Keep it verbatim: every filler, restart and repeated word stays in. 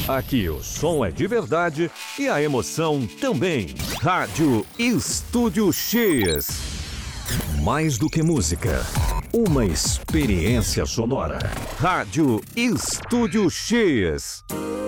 Aqui o som é de verdade e a emoção também. Rádio Estúdio X. Mais do que música, uma experiência sonora. Rádio Estúdio X.